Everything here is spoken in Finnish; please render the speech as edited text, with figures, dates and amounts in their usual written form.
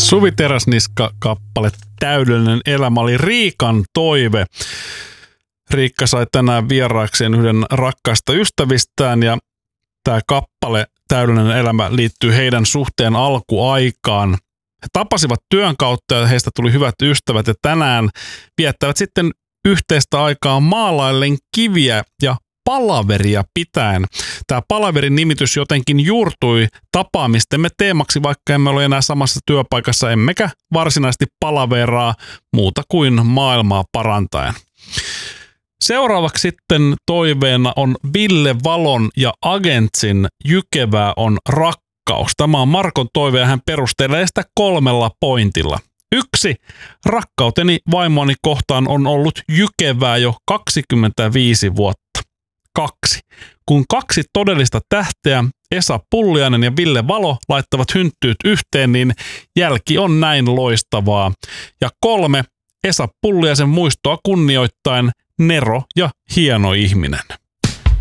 Suvi Teräsniska-kappale Täydellinen elämä oli Riikan toive. Riikka sai tänään vieraakseen yhden rakkaista ystävistään ja tämä kappale Täydellinen elämä liittyy heidän suhteen alkuaikaan. He tapasivat työn kautta ja heistä tuli hyvät ystävät ja tänään viettävät sitten yhteistä aikaa maalaillen kiviä ja palaveria pitäen. Tämä palaverin nimitys jotenkin juurtui tapaamistemme teemaksi, vaikka emme ole enää samassa työpaikassa, emmekä varsinaisesti palaveraa muuta kuin maailmaa parantaen. Seuraavaksi sitten toiveena on Ville Valon ja Agentsin Jykevää on rakkaus. Tämä on Markon toive ja hän perustelee sitä 3 pointilla. 1. Rakkauteni vaimoni kohtaan on ollut jykevää jo 25 vuotta. 2. Kun 2 todellista tähteä, Esa Pulliainen ja Ville Valo, laittavat hynttyyt yhteen, niin jälki on näin loistavaa. Ja 3. Esa Pulliaisen muistoa kunnioittaen nero ja hieno ihminen.